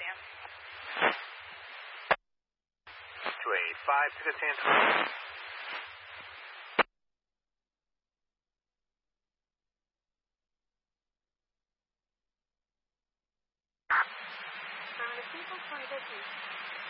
285 to the San Antonio. Affirmative, people 2050.